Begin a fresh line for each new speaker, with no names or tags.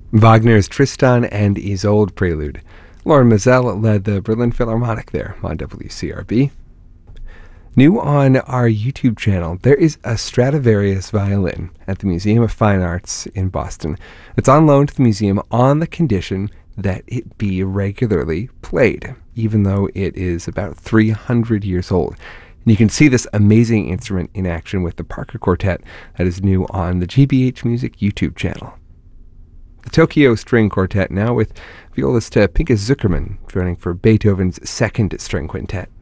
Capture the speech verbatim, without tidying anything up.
Wagner's Tristan and Isolde Prelude. Lauren Mazel led the Berlin Philharmonic there on W C R B. New on our YouTube channel, there is a Stradivarius violin at the Museum of Fine Arts in Boston. It's on loan to the museum on the condition that it be regularly played, even though it is about three hundred years old. And you can see this amazing instrument in action with the Parker Quartet that is new on the G B H Music YouTube channel. The Tokyo String Quartet now with violist Pinchas Zukerman joining for Beethoven's Second String Quintet.